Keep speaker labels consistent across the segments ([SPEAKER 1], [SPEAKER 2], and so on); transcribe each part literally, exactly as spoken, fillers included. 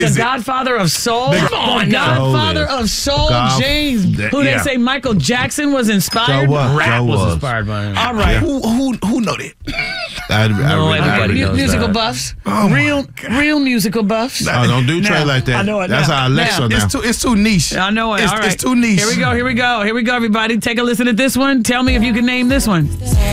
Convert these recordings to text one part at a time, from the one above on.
[SPEAKER 1] The
[SPEAKER 2] Is it-
[SPEAKER 1] Godfather of Soul?
[SPEAKER 2] Come
[SPEAKER 1] on, the Godfather of Soul,
[SPEAKER 3] God-
[SPEAKER 1] James,
[SPEAKER 3] that-
[SPEAKER 1] who they
[SPEAKER 2] yeah.
[SPEAKER 1] say Michael Jackson was inspired
[SPEAKER 3] So what?
[SPEAKER 1] by.
[SPEAKER 3] So
[SPEAKER 4] was
[SPEAKER 3] was.
[SPEAKER 4] inspired by him.
[SPEAKER 1] All right.
[SPEAKER 2] Who who who know that?
[SPEAKER 3] I, I
[SPEAKER 4] No,
[SPEAKER 3] really-
[SPEAKER 1] All right,
[SPEAKER 4] everybody
[SPEAKER 1] mu-
[SPEAKER 4] knows
[SPEAKER 1] musical
[SPEAKER 4] that.
[SPEAKER 1] buffs,
[SPEAKER 2] Oh, my
[SPEAKER 1] real, real musical buffs.
[SPEAKER 3] Oh, don't do Trey
[SPEAKER 1] Now,
[SPEAKER 3] like that.
[SPEAKER 1] I know it
[SPEAKER 3] That's
[SPEAKER 1] now.
[SPEAKER 3] our Alexa
[SPEAKER 1] Now.
[SPEAKER 3] now.
[SPEAKER 2] It's too it's too niche.
[SPEAKER 1] I know it.
[SPEAKER 2] It's,
[SPEAKER 1] All right.
[SPEAKER 2] it's too niche.
[SPEAKER 1] Here we go. Here we go. Here we go, everybody. Take a listen at this one. Tell me if you can name this one.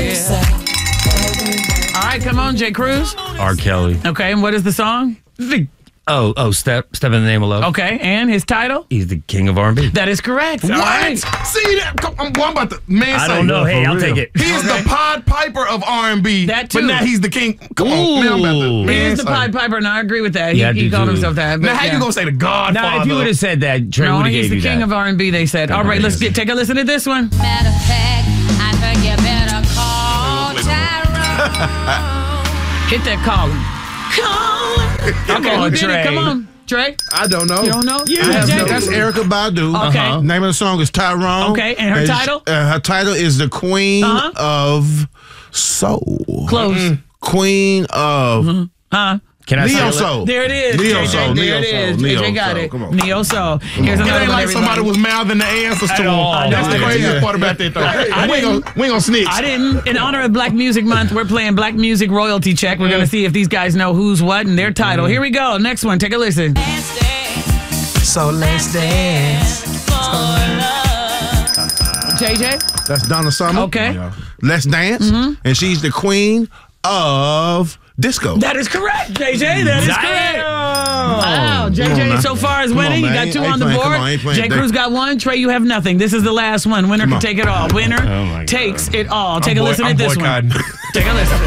[SPEAKER 1] All right, come on, Jay Cruz.
[SPEAKER 4] R. Kelly.
[SPEAKER 1] Okay, and what is the song?
[SPEAKER 4] Oh, oh, step, step in the name of love.
[SPEAKER 1] Okay, and his title?
[SPEAKER 4] He's the king of R and B.
[SPEAKER 1] That is correct. All
[SPEAKER 2] What?
[SPEAKER 1] right.
[SPEAKER 2] See that? Come, I'm, I'm about to man.
[SPEAKER 4] I
[SPEAKER 2] say,
[SPEAKER 4] don't know. Hey,
[SPEAKER 3] for
[SPEAKER 4] I'll
[SPEAKER 3] real.
[SPEAKER 4] take it.
[SPEAKER 2] He is
[SPEAKER 1] Okay.
[SPEAKER 2] the Pied Piper of R and B.
[SPEAKER 1] That
[SPEAKER 2] But
[SPEAKER 1] too.
[SPEAKER 2] now he's the king. Come on, man. I'm about to.
[SPEAKER 4] Ooh.
[SPEAKER 2] Man,
[SPEAKER 1] He is the
[SPEAKER 2] say.
[SPEAKER 1] Pied Piper, and I agree with that. He,
[SPEAKER 4] Yeah, I
[SPEAKER 1] he
[SPEAKER 4] do
[SPEAKER 1] called
[SPEAKER 4] too.
[SPEAKER 1] himself that.
[SPEAKER 2] Now
[SPEAKER 1] but
[SPEAKER 2] how
[SPEAKER 1] yeah.
[SPEAKER 2] you gonna say the Godfather?
[SPEAKER 4] Now, if you would have said that, Trey
[SPEAKER 1] No,
[SPEAKER 4] would have
[SPEAKER 1] he's
[SPEAKER 4] gave
[SPEAKER 1] the
[SPEAKER 4] you
[SPEAKER 1] king
[SPEAKER 4] that.
[SPEAKER 1] of R and B, they said. All right, let's get take a listen to this one.
[SPEAKER 5] Matter of fact, I think you better call Tyrone.
[SPEAKER 1] Hit that caller. Caller. Okay,
[SPEAKER 4] on,
[SPEAKER 1] who did it?
[SPEAKER 4] Trey.
[SPEAKER 1] Come on, Trey.
[SPEAKER 3] I don't know.
[SPEAKER 1] You don't know?
[SPEAKER 3] I have
[SPEAKER 1] Jay?
[SPEAKER 3] no- That's Erica Badu.
[SPEAKER 1] Okay.
[SPEAKER 3] Uh-huh. Name of the song is Tyrone.
[SPEAKER 1] Okay, and her title?
[SPEAKER 3] Uh, her title is the Queen
[SPEAKER 1] Uh-huh.
[SPEAKER 3] of Soul.
[SPEAKER 1] Close.
[SPEAKER 3] Queen of
[SPEAKER 1] Huh?
[SPEAKER 4] Can I say
[SPEAKER 3] Neo
[SPEAKER 4] it?
[SPEAKER 3] Soul.
[SPEAKER 1] There it is.
[SPEAKER 3] Neo
[SPEAKER 1] J J,
[SPEAKER 3] Soul.
[SPEAKER 1] there
[SPEAKER 3] Neo
[SPEAKER 1] it
[SPEAKER 3] Soul.
[SPEAKER 1] is.
[SPEAKER 3] Neo
[SPEAKER 1] J J got
[SPEAKER 3] Soul.
[SPEAKER 1] it.
[SPEAKER 3] Come on.
[SPEAKER 1] Neo Soul. Here's
[SPEAKER 2] It
[SPEAKER 1] another
[SPEAKER 2] ain't
[SPEAKER 1] one,
[SPEAKER 2] like somebody
[SPEAKER 1] everybody.
[SPEAKER 2] was mouthing the answers to him.
[SPEAKER 4] all.
[SPEAKER 2] That's the
[SPEAKER 1] I know.
[SPEAKER 2] craziest
[SPEAKER 1] Yeah.
[SPEAKER 2] part about that, though.
[SPEAKER 1] I
[SPEAKER 2] we, ain't
[SPEAKER 1] didn't-
[SPEAKER 2] gonna, we ain't gonna snitch.
[SPEAKER 1] I didn't. In honor of Black Music Month, we're playing Black Music Royalty Check. We're going to see if these guys know who's what and their title. Here we go. Next one. Take a listen.
[SPEAKER 2] So let's dance.
[SPEAKER 1] J J?
[SPEAKER 3] That's Donna Summer.
[SPEAKER 1] Okay.
[SPEAKER 3] Let's Dance. And she's the Queen of Disco.
[SPEAKER 1] That is correct, J J. That is correct. Wow, J
[SPEAKER 3] Come on
[SPEAKER 1] J
[SPEAKER 3] now.
[SPEAKER 1] so far is
[SPEAKER 3] Come on,
[SPEAKER 1] winning. You
[SPEAKER 3] man.
[SPEAKER 1] got two
[SPEAKER 3] Ain't
[SPEAKER 1] on the
[SPEAKER 3] playing.
[SPEAKER 1] board.
[SPEAKER 3] Come on, ain't playing.
[SPEAKER 1] J Cruz got one. Trey, you have nothing. This is the last one. Winner
[SPEAKER 3] Come
[SPEAKER 1] can
[SPEAKER 3] on.
[SPEAKER 1] take it all. Winner
[SPEAKER 4] Oh, my God.
[SPEAKER 1] takes it all. Take a
[SPEAKER 2] boy-
[SPEAKER 1] listen
[SPEAKER 2] I'm
[SPEAKER 1] at this one.
[SPEAKER 2] boycotting.
[SPEAKER 1] Take a listen.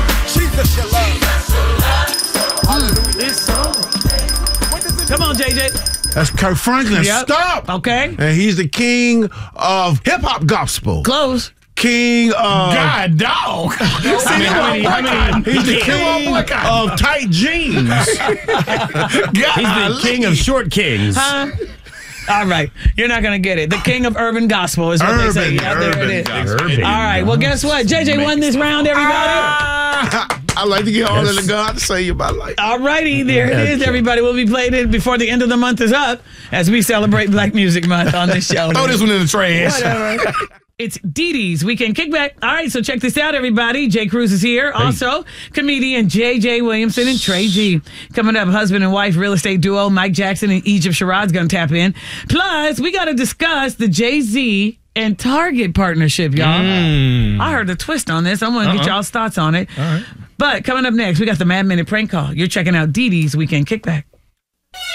[SPEAKER 1] Come on, J J.
[SPEAKER 3] That's Kirk Franklin.
[SPEAKER 1] Yep.
[SPEAKER 3] Stop.
[SPEAKER 1] Okay.
[SPEAKER 3] And he's the king of hip hop gospel.
[SPEAKER 1] Close.
[SPEAKER 3] King of.
[SPEAKER 2] God, dog. See,
[SPEAKER 4] how many- how many-
[SPEAKER 3] He's the
[SPEAKER 4] Yeah.
[SPEAKER 3] king of tight jeans.
[SPEAKER 4] He's the king of short kings.
[SPEAKER 1] Huh? All right. You're not going to get it. The king of urban gospel is what they say.
[SPEAKER 3] Urban,
[SPEAKER 1] Yeah, there it
[SPEAKER 3] urban
[SPEAKER 1] is.
[SPEAKER 3] gospel.
[SPEAKER 4] Urban.
[SPEAKER 1] All right. Well, guess what? J J won this round, everybody.
[SPEAKER 3] I like to get all of the God to say about life.
[SPEAKER 1] All righty, there it is,
[SPEAKER 4] Okay.
[SPEAKER 1] everybody. We'll be playing it before the end of the month is up as we celebrate Black Music Month on this show.
[SPEAKER 2] Throw this one in the trash.
[SPEAKER 1] Whatever. It's Dee Dee's Weekend Kickback. All right, so check this out, everybody. Jay Cruz is here. Also, comedian J J Williamson and Trey G. Coming up, husband and wife real estate duo Mike Jackson and Egypt Sherrod's going to tap in. Plus, we got to discuss the Jay-Z and Target partnership, y'all. I heard the twist on this. I want to get y'all's thoughts on it. All right. But coming up next, we got the Mad Minute prank call. You're checking out Dee Dee's Weekend Kickback.